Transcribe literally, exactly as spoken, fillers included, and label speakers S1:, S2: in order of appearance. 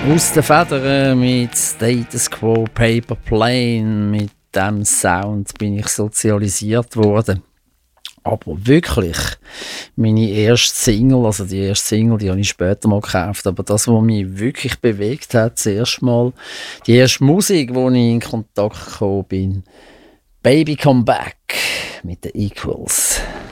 S1: Aus den Federn mit Status Quo, Paper Plane, mit diesem Sound bin ich sozialisiert worden. Aber wirklich, meine erste Single, also die erste Single, die habe ich später mal gekauft, aber das, was mich wirklich bewegt hat, das erste Mal, die erste Musik, wo ich in Kontakt gekommen bin, Baby Come Back mit den Equals.